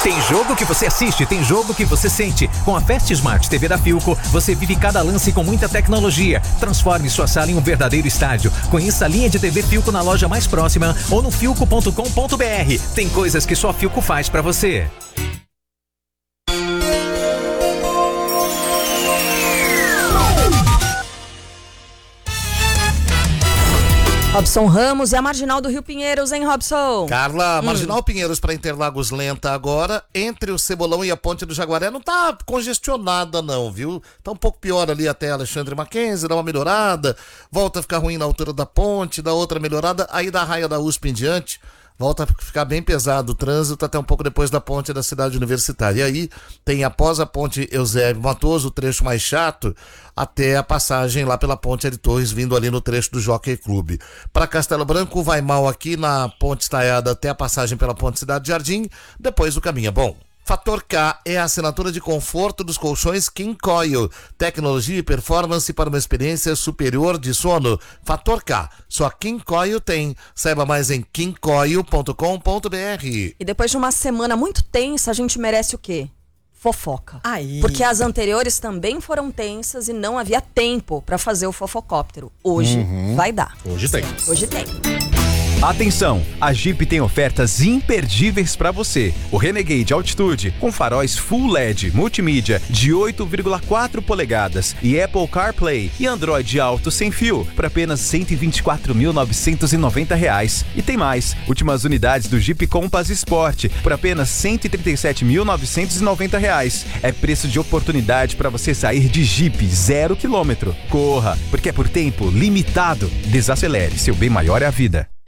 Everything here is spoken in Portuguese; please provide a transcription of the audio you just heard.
Tem jogo que você assiste, tem jogo que você sente. Com a Fast Smart TV da Philco, você vive cada lance com muita tecnologia. Transforme sua sala em um verdadeiro estádio. Conheça a linha de TV Philco na loja mais próxima ou no philco.com.br. Tem coisas que só a Philco faz pra você. Robson Ramos e a Marginal do Rio Pinheiros, hein, Robson? Carla, Marginal Pinheiros para Interlagos lenta agora, entre o Cebolão e a Ponte do Jaguaré, não tá congestionada não, viu? Tá um pouco pior ali até Alexandre Mackenzie, dá uma melhorada, volta a ficar ruim na altura da ponte, dá outra melhorada, aí da raia da USP em diante, volta a ficar bem pesado o trânsito até um pouco depois da ponte da cidade universitária. E aí tem após a ponte Eusébio Matoso, o trecho mais chato, até a passagem lá pela ponte Ari Torres, vindo ali no trecho do Jockey Club. Para Castelo Branco vai mal aqui na ponte Estaiada até a passagem pela ponte Cidade Jardim, depois o caminho é bom. Fator K é a assinatura de conforto dos colchões King Coil. Tecnologia e performance para uma experiência superior de sono. Fator K. Só King Coil tem. Saiba mais em kingcoil.com.br. E depois de uma semana muito tensa, a gente merece o quê? Fofoca. Aí. Porque as anteriores também foram tensas e não havia tempo para fazer o fofocóptero. Hoje vai dar. Hoje tem. Hoje tem. Atenção, a Jeep tem ofertas imperdíveis para você. O Renegade Altitude com faróis Full LED, multimídia de 8,4 polegadas e Apple CarPlay e Android Auto sem fio por apenas R$ 124.990. E tem mais, últimas unidades do Jeep Compass Sport por apenas R$ 137.990. É preço de oportunidade para você sair de Jeep 0 km. Corra, porque é por tempo limitado. Desacelere, seu bem maior é a vida.